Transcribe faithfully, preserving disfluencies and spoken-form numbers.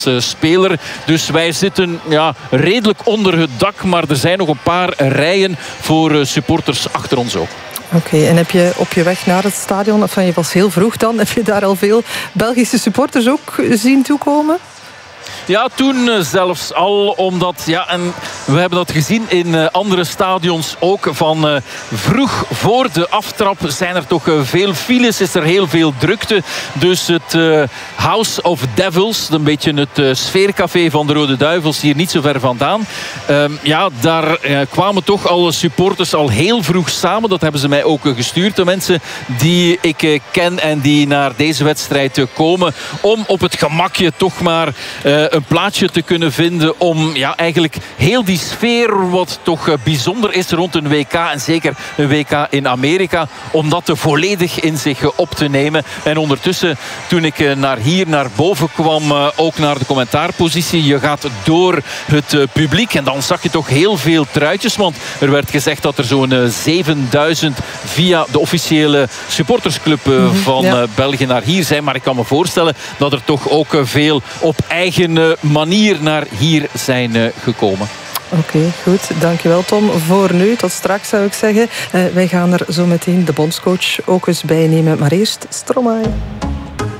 speler. Dus wij zitten ja, redelijk onder het dak, maar er zijn nog een paar rijen voor supporters achter ons ook. Oké, okay, en heb je op je weg naar het stadion, enfin je was heel vroeg dan, heb je daar al veel Belgische supporters ook zien toekomen? Ja, toen zelfs al, omdat, ja, en we hebben dat gezien in andere stadions ook, van uh, vroeg voor de aftrap zijn er toch uh, veel files, is er heel veel drukte. Dus het uh, House of Devils, een beetje het uh, sfeercafé van de Rode Duivels, hier niet zo ver vandaan. Uh, ja, daar uh, kwamen toch alle supporters al heel vroeg samen. Dat hebben ze mij ook uh, gestuurd, de mensen die ik uh, ken en die naar deze wedstrijd uh, komen, om op het gemakje toch maar uh, een plaatsje te kunnen vinden om ja, eigenlijk heel die sfeer wat toch uh, bijzonder is rond een W K en zeker een W K in Amerika, om dat uh, volledig in zich uh, op te nemen. En ondertussen, toen ik uh, naar hier naar boven kwam, uh, ook naar de commentaarpositie, je gaat door het uh, publiek en dan zag je toch heel veel truitjes, want er werd gezegd dat er zo'n uh, zevenduizend via de officiële supportersclub uh, mm-hmm, van ja. uh, België naar hier zijn, maar ik kan me voorstellen dat er toch ook uh, veel op eigen uh, manier naar hier zijn uh, gekomen. Oké, okay, goed. Dankjewel Tom. Voor nu, tot straks zou ik zeggen. Uh, wij gaan er zo meteen de bondscoach ook eens bij nemen. Maar eerst Stromae.